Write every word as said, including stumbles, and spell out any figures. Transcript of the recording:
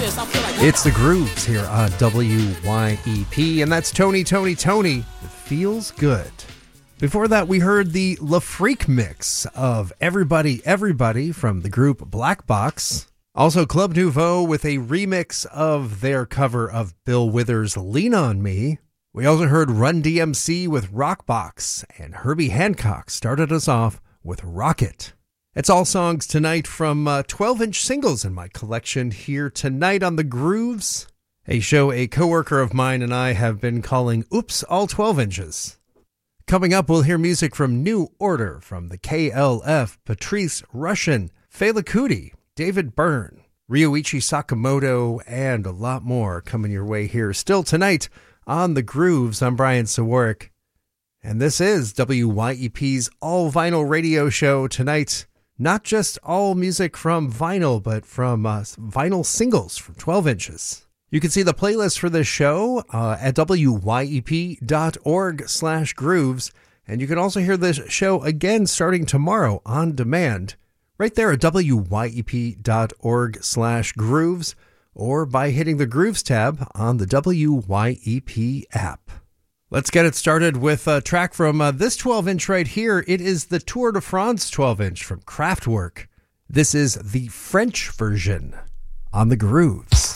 It's the Grooves here on W Y E P, and that's Tony, Tony, Tony. It feels good. Before that, we heard the La Freak mix of Everybody, Everybody from the group Black Box. Also, Club Nouveau with a remix of their cover of Bill Withers' Lean On Me. We also heard Run D M C with Rockbox, and Herbie Hancock started us off with Rocket. It's all songs tonight from uh, twelve-inch singles in my collection here tonight on The Grooves, a show a coworker of mine and I have been calling Oops, All twelve Inches. Coming up, we'll hear music from New Order, from the K L F, Patrice Rushen, Fela Kuti, David Byrne, Ryuichi Sakamoto, and a lot more coming your way here still tonight on The Grooves. I'm Brian Sawarek, and this is W Y E P's All Vinyl Radio Show tonight. Not just all music from vinyl, but from uh, vinyl singles from twelve inches. You can see the playlist for this show uh, at W Y E P dot org slash grooves. And you can also hear this show again starting tomorrow on demand, right there at W Y E P dot org slash grooves, or by hitting the Grooves tab on the W Y E P app. Let's get it started with a track from uh, this twelve-inch right here. It is the Tour de France twelve-inch from Kraftwerk. This is the French version on The Grooves.